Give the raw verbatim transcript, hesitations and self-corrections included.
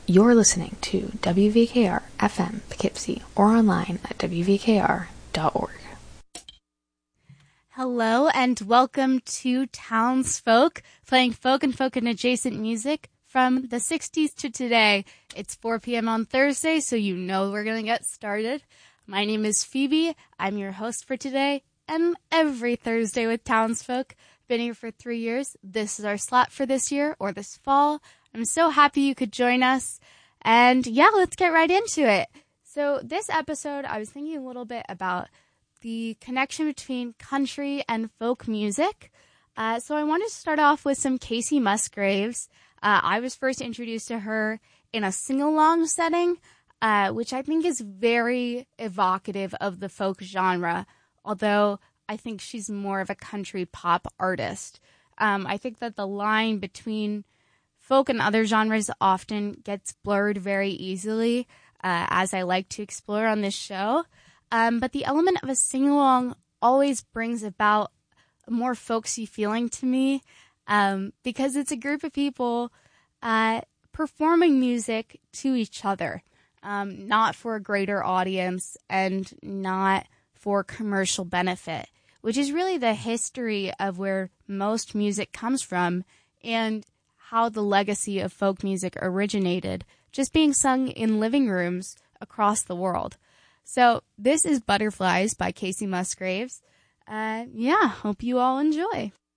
You're listening to W V K R F M Poughkeepsie or online at w v k r dot org. Hello and welcome to Townsfolk, playing folk and folk and adjacent music from the sixties to today. It's four p.m. on Thursday, so you know we're going to get started. My name is Phoebe. I'm your host for today and every Thursday with Townsfolk. Been here for three years. This is our slot for this year or this fall. I'm so happy you could join us. And yeah, let's get right into it. So this episode, I was thinking a little bit about the connection between country and folk music. Uh, so I wanted to start off with some Kacey Musgraves. Uh, I was first introduced to her in a sing-along setting, uh, which I think is very evocative of the folk genre, although I think she's more of a country pop artist. Um, I think that the line between folk and other genres often gets blurred very easily, uh, as I like to explore on this show. Um, but the element of a sing-along always brings about a more folksy feeling to me, um, because it's a group of people uh, performing music to each other, um, not for a greater audience and not for commercial benefit, which is really the history of where most music comes from and how the legacy of folk music originated, just being sung in living rooms across the world. So this is Butterflies by Kacey Musgraves. Uh, yeah, hope you all enjoy.